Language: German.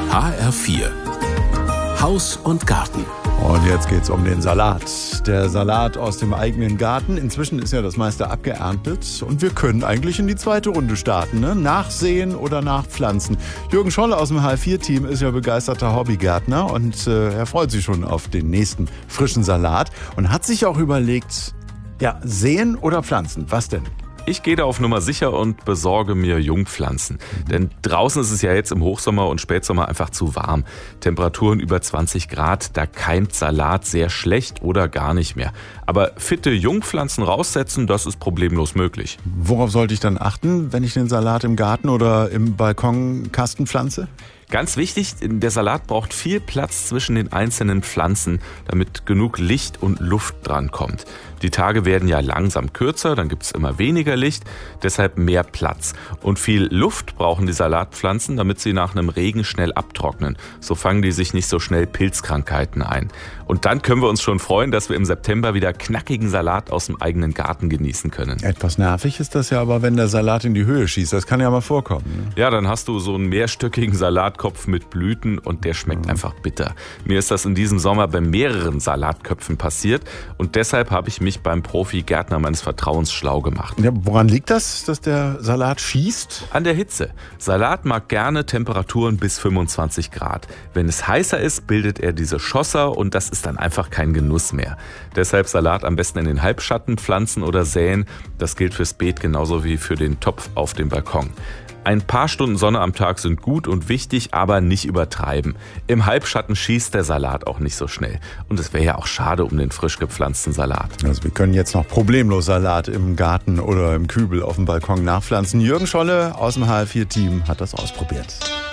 HR4 Haus und Garten. Und jetzt geht's um den Salat. Der Salat aus dem eigenen Garten. Inzwischen ist ja das meiste abgeerntet. Und wir können eigentlich in die zweite Runde starten. Ne? Nachsehen oder nachpflanzen. Jürgen Scholle aus dem HR4-Team ist ja begeisterter Hobbygärtner. Und er freut sich schon auf den nächsten frischen Salat. Und hat sich auch überlegt, ja, säen oder pflanzen? Was denn? Ich gehe da auf Nummer sicher und besorge mir Jungpflanzen. Denn draußen ist es ja jetzt im Hochsommer und Spätsommer einfach zu warm. Temperaturen über 20 Grad, da keimt Salat sehr schlecht oder gar nicht mehr. Aber fitte Jungpflanzen raussetzen, das ist problemlos möglich. Worauf sollte ich dann achten, wenn ich den Salat im Garten oder im Balkonkasten pflanze? Ganz wichtig, der Salat braucht viel Platz zwischen den einzelnen Pflanzen, damit genug Licht und Luft dran kommt. Die Tage werden ja langsam kürzer, dann gibt es immer weniger Licht, deshalb mehr Platz. Und viel Luft brauchen die Salatpflanzen, damit sie nach einem Regen schnell abtrocknen. So fangen die sich nicht so schnell Pilzkrankheiten ein. Und dann können wir uns schon freuen, dass wir im September wieder knackigen Salat aus dem eigenen Garten genießen können. Etwas nervig ist das ja aber, wenn der Salat in die Höhe schießt. Das kann ja mal vorkommen. Ne? Ja, dann hast du so einen mehrstöckigen Salatkopf mit Blüten und der schmeckt einfach bitter. Mir ist das in diesem Sommer bei mehreren Salatköpfen passiert und deshalb habe ich mich beim Profi-Gärtner meines Vertrauens schlau gemacht. Ja, woran liegt das, dass der Salat schießt? An der Hitze. Salat mag gerne Temperaturen bis 25 Grad. Wenn es heißer ist, bildet er diese Schlosser und das ist dann einfach kein Genuss mehr. Deshalb Salat am besten in den Halbschatten pflanzen oder säen. Das gilt fürs Beet genauso wie für den Topf auf dem Balkon. Ein paar Stunden Sonne am Tag sind gut und wichtig, aber nicht übertreiben. Im Halbschatten schießt der Salat auch nicht so schnell. Und es wäre ja auch schade um den frisch gepflanzten Salat. Also wir können jetzt noch problemlos Salat im Garten oder im Kübel auf dem Balkon nachpflanzen. Jürgen Scholle aus dem HR4-Team hat das ausprobiert.